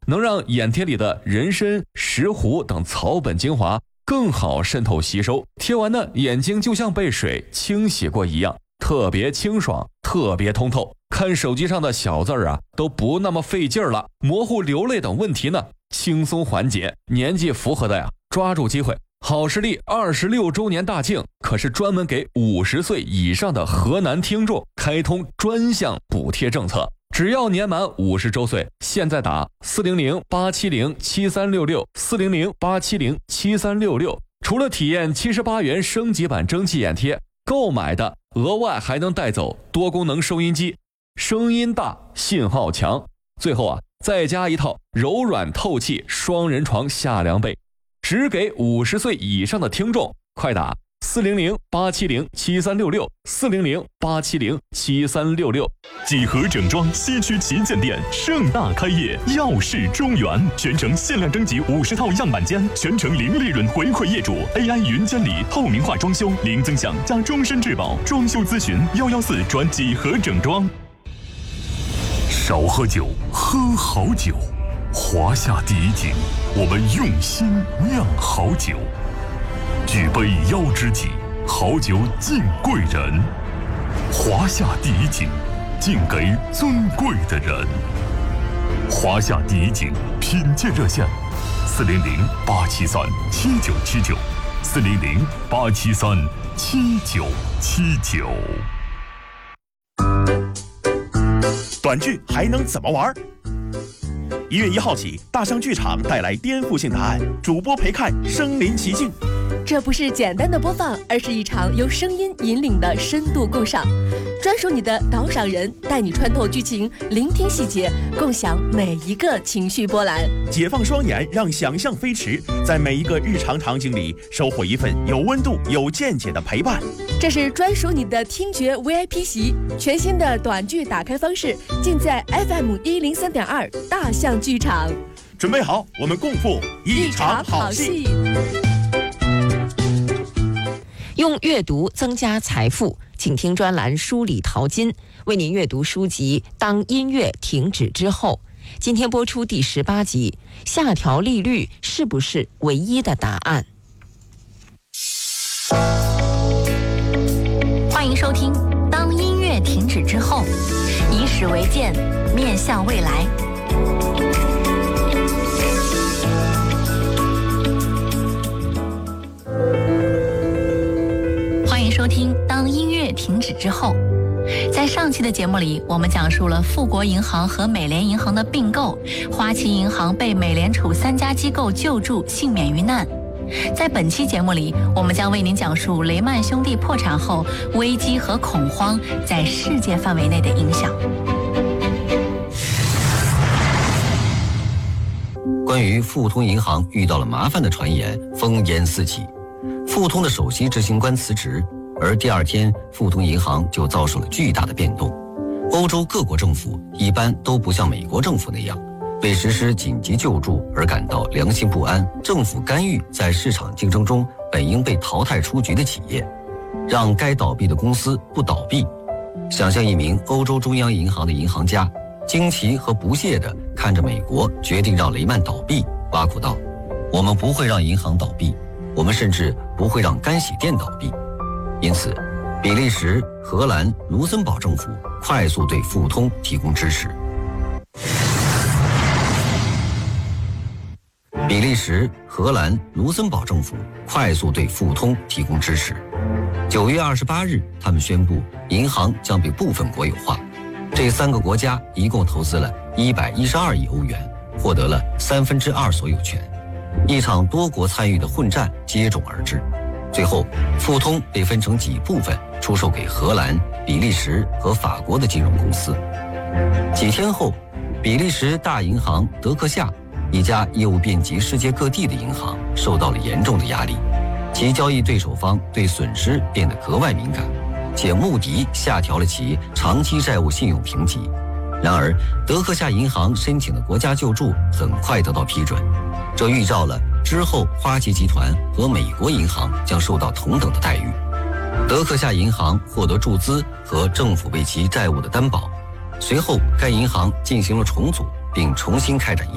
能让眼贴里的人参、石斛等草本精华更好渗透吸收，贴完呢眼睛就像被水清洗过一样，特别清爽，特别通透。看手机上的小字啊都不那么费劲儿了，模糊流泪等问题呢轻松缓解。年纪符合的呀抓住机会，好视力26周年大庆可是专门给50岁以上的河南听众开通专项补贴政策，只要年满50周岁，现在打400-870-7366，400-870-7366，除了体验78元升级版蒸汽眼贴，购买的额外还能带走多功能收音机，声音大，信号强。最后啊，再加一套柔软透气双人床下凉被，只给50岁以上的听众，快打400-870-7366，400-870-7366。 几何整装西区旗舰店盛大开业，耀世中原，全程限量征集50套样板间，全程零利润回馈业主 ，AI 云监理，透明化装修，零增享加终身质保，装修咨询114转几何整装。少喝酒，喝好酒。华夏第一景，我们用心酿好酒。举杯邀知己，好酒敬贵人。华夏第一景，敬给尊贵的人。华夏第一景品鉴热线：400-873-7979，400-873-7979。 短剧还能怎么玩？1月1号起，大象剧场带来颠覆性答案，主播陪看身临其境。 这不是简单的播放，而是一场由声音引领的深度共赏。专属你的导赏人，带你穿透剧情，聆听细节，共享每一个情绪波澜。 解放双眼，让想象飞驰，在每一个日常场景里收获一份有温度、有见解的陪伴。 这是专属你的听觉 VIP 席，全新的短剧打开方式，尽在 FM103.2大象剧场。 准备好，我们共赴一场好戏。 用阅读增加财富，请听专栏梳理淘金，为您阅读书籍《当音乐停止之后》。今天播出第18集，下调利率是不是唯一的答案？ 欢迎收听《当音乐停止之后》，以史为鉴，面向未来。欢迎收听《当音乐停止之后》。在上期的节目里，我们讲述了富国银行和美联银行的并购，花旗银行被美联储3家机构救助，幸免于难。在本期节目里，我们将为您讲述雷曼兄弟破产后危机和恐慌在世界范围内的影响。 关于富通银行遇到了麻烦的传言烽烟四起，富通的首席执行官辞职，而第2天富通银行就遭受了巨大的变动。欧洲各国政府一般都不像美国政府那样为实施紧急救助而感到良心不安，政府干预在市场竞争中本应被淘汰出局的企业，让该倒闭的公司不倒闭。想象一名欧洲中央银行的银行家惊奇和不屑地看着美国决定让雷曼倒闭，挖苦道：我们不会让银行倒闭，我们甚至不会让干洗店倒闭。因此比利时、荷兰、卢森堡政府快速对富通提供支持。比利时、荷兰、卢森堡政府快速对富通提供支持。9月28日，他们宣布银行将被部分国有化。这3个国家一共投资了112亿欧元，获得了2/3所有权。一场多国参与的混战接踵而至，最后富通被分成几部分出售给荷兰、比利时和法国的金融公司。几天后，比利时大银行德克夏，一家业务遍及世界各地的银行，受到了严重的压力，其交易对手方对损失变得格外敏感，且穆迪下调了其长期债务信用评级。然而德克夏银行申请的国家救助很快得到批准，这预兆了之后花旗集团和美国银行将受到同等的待遇。德克夏银行获得注资和政府为其债务的担保，随后该银行进行了重组并重新开展